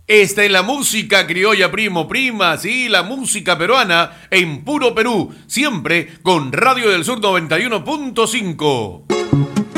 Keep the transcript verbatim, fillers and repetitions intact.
Esta es la música criolla, primo, prima, sí, la música peruana en puro Perú, siempre con Radio del Sur noventa y uno punto cinco.